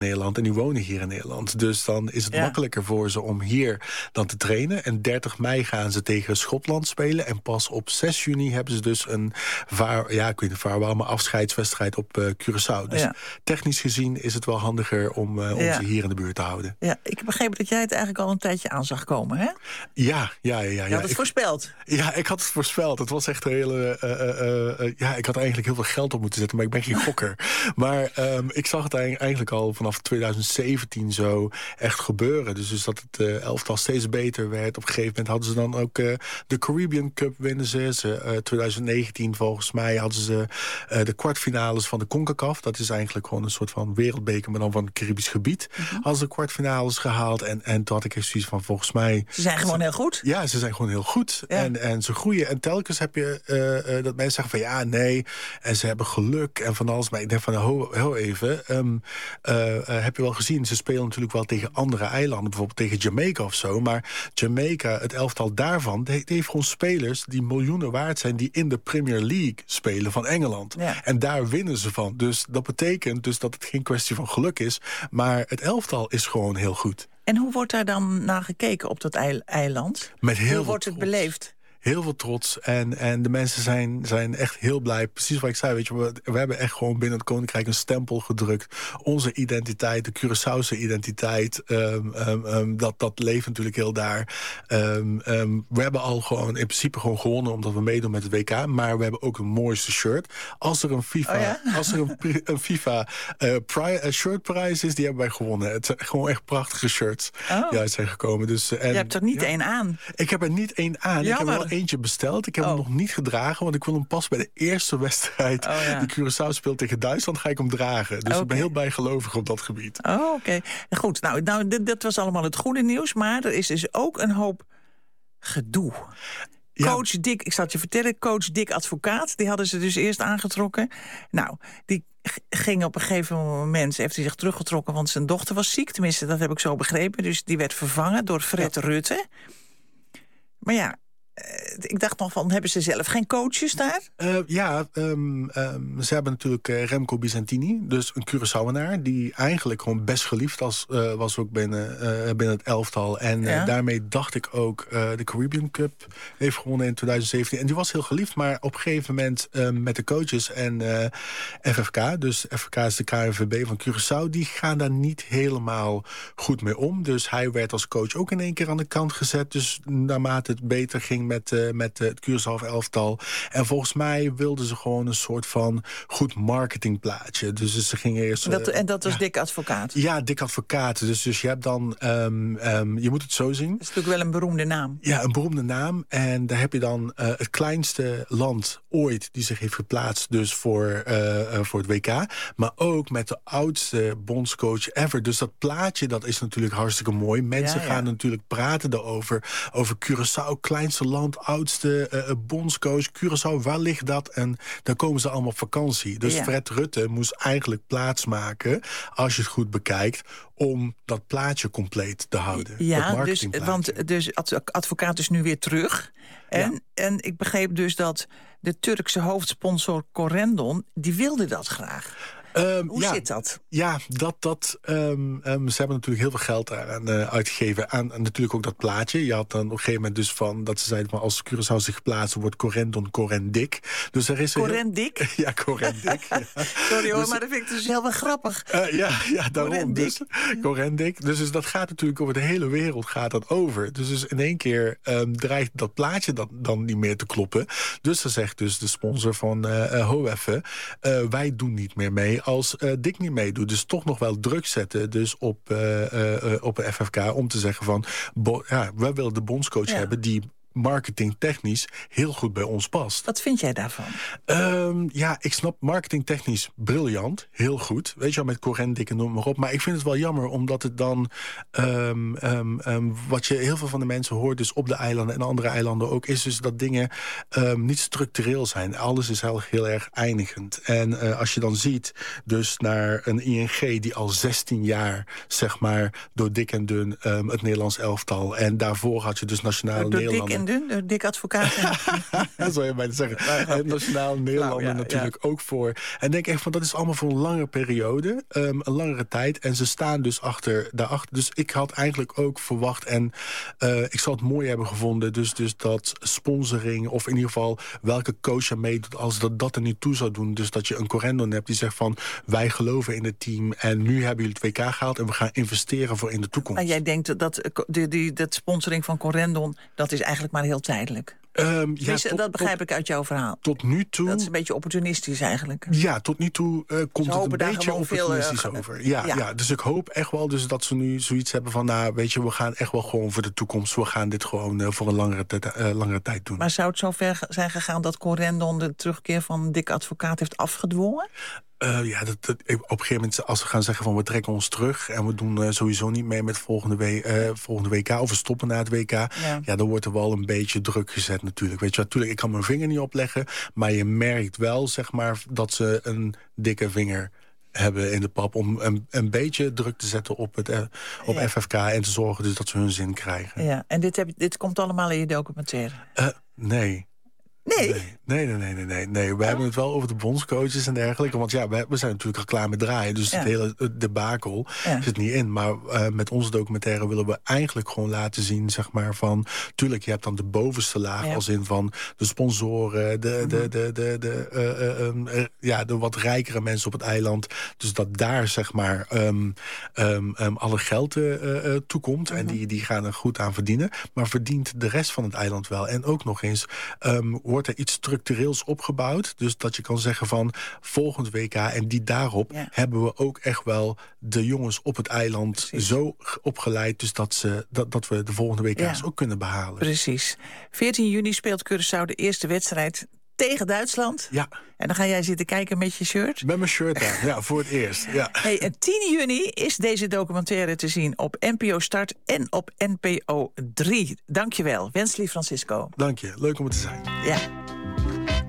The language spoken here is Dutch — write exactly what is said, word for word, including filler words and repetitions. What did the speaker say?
Nederland en die wonen hier in Nederland. Dus dan is het Ja. makkelijker voor ze om hier dan te trainen. En dertig mei gaan ze tegen Schotland spelen. En pas op zes juni hebben ze dus een vaar, ja, ik weet niet vaarwel, maar afscheidswedstrijd op uh, Curaçao. Dus Ja. technisch gezien is het wel handiger om, uh, om Ja. ze hier in de buurt te houden. Ja, ik heb begrepen dat jij het eigenlijk al een tijdje aan zag komen, hè? Ja, ja, ja. ja, Je ja. had het ik, voorspeld. Ja, ik had het voorspeld. Het was echt een hele... Uh, uh, uh, ja, ik had eigenlijk heel veel geld op moeten zetten, maar ik ben geen gokker. Maar um, ik zag het eigenlijk al vanaf twintig zeventien zo echt gebeuren. Dus, dus dat het uh, elftal steeds beter werd. Op een gegeven moment hadden ze dan ook uh, de Caribbean Cup winnen ze. ze uh, twintig negentien volgens mij hadden ze uh, de kwartfinales van de CONCACAF. Dat is eigenlijk gewoon een soort van wereldbeker, maar dan van het Caribisch gebied. Mm-hmm. Hadden ze de kwartfinales gehaald. En, en toen had ik echt zoiets van, volgens mij... Ze zijn gewoon heel goed. Ja, ze zijn gewoon heel goed. Ja. En, en ze groeien. En telkens heb je uh, uh, dat mensen zeggen van ja, nee. En ze hebben geluk en van alles. Maar ik denk van, ho, ho even. Um, uh, uh, heb je wel gezien, ze spelen natuurlijk wel tegen andere eilanden. Bijvoorbeeld tegen Jamaica of zo. Maar Jamaica, het elftal daarvan, die, die heeft gewoon spelers die miljoenen waard zijn, die in de Premier League spelen van Engeland. Ja. En daar winnen ze van. Dus dat betekent dus dat het geen kwestie van geluk is. Maar het elftal is gewoon heel goed. En hoe wordt daar dan naar gekeken op dat eiland? Met heel hoe wordt trots. het beleefd? Heel veel trots. En, en de mensen zijn, zijn echt heel blij. Precies wat ik zei, weet je, we, we hebben echt gewoon binnen het Koninkrijk een stempel gedrukt. Onze identiteit, de Curaçaose identiteit, um, um, um, dat, dat leeft natuurlijk heel daar. Um, um, we hebben al gewoon in principe gewoon gewonnen omdat we meedoen met het W K. Maar we hebben ook een mooiste shirt. Als er een FIFA, oh ja? als er een, een FIFA uh, pri- uh, shirtprijs is, die hebben wij gewonnen. Het zijn gewoon echt prachtige shirts oh. die uit zijn gekomen. Dus, en, je hebt er niet ja, één aan. Ik heb er niet één aan. Jammer. Ik heb wel eentje besteld. Ik heb oh. hem nog niet gedragen, want ik wil hem pas bij de eerste wedstrijd oh, ja. die Curaçao speelt tegen Duitsland, ga ik hem dragen. Dus okay. ik ben heel bijgelovig op dat gebied. Oh, oké. Okay. Goed, nou, nou dit, dit was allemaal het goede nieuws, maar er is dus ook een hoop gedoe. Ja. Coach Dick, ik zal het je vertellen, coach Dick Advocaat, die hadden ze dus eerst aangetrokken. Nou, die ging op een gegeven moment, heeft hij zich teruggetrokken, want zijn dochter was ziek, tenminste, dat heb ik zo begrepen. Dus die werd vervangen door Fred ja. Rutte. Maar ja, ik dacht nog van, hebben ze zelf geen coaches daar? Uh, ja, um, um, ze hebben natuurlijk uh, Remco Bizantini, dus een Curaçaoenaar, die eigenlijk gewoon best geliefd als, uh, was ook binnen, uh, binnen het elftal. En uh, ja. daarmee dacht ik ook uh, de Caribbean Cup heeft gewonnen in twintig zeventien. En die was heel geliefd, maar op een gegeven moment uh, met de coaches en uh, F F K, dus F F K is de K N V B van Curaçao, die gaan daar niet helemaal goed mee om. Dus hij werd als coach ook in één keer aan de kant gezet. Dus naarmate het beter ging met, uh, met uh, het Curaçao elftal. En volgens mij wilden ze gewoon een soort van goed marketingplaatje. Dus ze gingen eerst... Uh, dat, en dat was ja, Dick Advocaat? Ja, Dick Advocaat. Dus, dus je hebt dan... Um, um, je moet het zo zien. Dat is natuurlijk wel een beroemde naam. Ja, een beroemde naam. En daar heb je dan uh, het kleinste land ooit die zich heeft geplaatst dus voor, uh, uh, voor het W K. Maar ook met de oudste bondscoach ever. Dus dat plaatje, dat is natuurlijk hartstikke mooi. Mensen ja, ja. gaan natuurlijk praten erover. Over Curaçao, kleinste land, oudste uh, bondscoach. Curaçao, waar ligt dat? En dan komen ze allemaal op vakantie. Dus ja. Fred Rutte moest eigenlijk plaatsmaken, als je het goed bekijkt, om dat plaatje compleet te houden. Ja, dus, want dus Advocaat is nu weer terug. En, ja. en ik begreep dus dat de Turkse hoofdsponsor Corendon, die wilde dat graag. Um, Hoe ja, zit dat? Ja, dat, dat, um, um, ze hebben natuurlijk heel veel geld aan uh, uitgegeven. Aan, aan natuurlijk ook dat plaatje. Je had dan op een gegeven moment dus van dat ze zeiden van als Curaçao zich plaatst, wordt Corendon Corendik. Dus er is Corendik? Heel... Ja, Corendik. ja. Sorry hoor, dus... maar dat vind ik dus heel wel grappig. Uh, ja, ja, daarom. Corendik. Dus, Corendik. Dus, dus dat gaat natuurlijk over de hele wereld gaat dat over. Dus, dus in één keer um, dreigt dat plaatje dan, dan niet meer te kloppen. Dus dan zegt dus de sponsor van uh, uh, ho even, uh, wij doen niet meer mee als uh, Dick niet meedoet. Dus toch nog wel druk zetten dus op, uh, uh, op de F F K om te zeggen van, bo- ja, wij willen de bondscoach ja. hebben die marketingtechnisch heel goed bij ons past. Wat vind jij daarvan? Um, ja, ik snap marketingtechnisch briljant, heel goed. Weet je wel, met Corendik en noem maar op. Maar ik vind het wel jammer, omdat het dan Um, um, um, wat je heel veel van de mensen hoort, dus op de eilanden en andere eilanden ook, is dus dat dingen um, niet structureel zijn. Alles is heel, heel erg eindigend. En uh, als je dan ziet, dus naar een I N G die al zestien jaar, zeg maar, door dik en dun um, het Nederlands elftal. En daarvoor had je dus Nationale door Nederlanden. bekende, de Dick Advocaat. Dat zou je bijna zeggen. Het Nationaal Nederlanden nou, ja, natuurlijk ja. ook voor. En denk echt van, dat is allemaal voor een lange periode. Um, een langere tijd. En ze staan dus achter, daarachter. Dus ik had eigenlijk ook verwacht. En uh, ik zou het mooi hebben gevonden. Dus, dus dat sponsoring, of in ieder geval welke coach er meedoet, als dat dat er niet toe zou doen. Dus dat je een Corendon hebt die zegt van, wij geloven in het team. En nu hebben jullie het W K gehaald. En we gaan investeren voor in de toekomst. En jij denkt dat die, die, dat sponsoring van Corendon, dat is eigenlijk maar heel tijdelijk. Um, ja, tot, dat begrijp tot, ik uit jouw verhaal. Tot nu toe... Dat is een beetje opportunistisch eigenlijk. Ja, tot nu toe uh, komt het een beetje opportunistisch veel, uh, over. Ja, ja. ja, dus ik hoop echt wel dus dat ze nu zoiets hebben van, nou, weet je, we gaan echt wel gewoon voor de toekomst. We gaan dit gewoon uh, voor een langere, uh, langere tijd doen. Maar zou het zover zijn gegaan dat Corendon de terugkeer van Dick Advocaat heeft afgedwongen? Uh, ja, dat, dat, op een gegeven moment als we gaan zeggen van we trekken ons terug en we doen uh, sowieso niet mee met volgende, we, uh, volgende W K of we stoppen na het W K, ja. ja, dan wordt er wel een beetje druk gezet natuurlijk. Weet je, natuurlijk, ik kan mijn vinger niet opleggen, maar je merkt wel, zeg maar, dat ze een dikke vinger hebben in de pap om een, een beetje druk te zetten op, het, uh, op ja. F F K en te zorgen dus dat ze hun zin krijgen. Ja, en dit, heb, dit komt allemaal in je documentaire? Uh, nee. Nee? Nee, nee, nee, nee, nee. nee. We oh. hebben het wel over de bondscoaches en dergelijke. Want ja, we, we zijn natuurlijk al klaar met draaien. Dus ja. het hele het debakel ja. zit niet in. Maar uh, met onze documentaire willen we eigenlijk gewoon laten zien, zeg maar, van, tuurlijk, je hebt dan de bovenste laag ja. als in van de sponsoren, de, mm-hmm. de, de, de, de, uh, uh, uh, ja, de wat rijkere mensen op het eiland. Dus dat daar, zeg maar, um, um, um, alle geld uh, uh, toekomt. Mm-hmm. En die, die gaan er goed aan verdienen. Maar verdient de rest van het eiland wel. En ook nog eens, um, wordt er iets structureels opgebouwd. Dus dat je kan zeggen van volgend W K en die daarop ja. hebben we ook echt wel de jongens op het eiland Precies. zo opgeleid. Dus dat, ze, dat, dat we de volgende W K's ja. ook kunnen behalen. Precies. veertien juni speelt Curaçao de eerste wedstrijd tegen Duitsland. Ja. En dan ga jij zitten kijken met je shirt? Met mijn shirt aan, ja, voor het eerst. Ja. Hey, en tien juni is deze documentaire te zien op N P O Start en op N P O drie. Dank je wel, Wensely Francisco. Dank je, leuk om het te zijn. Ja.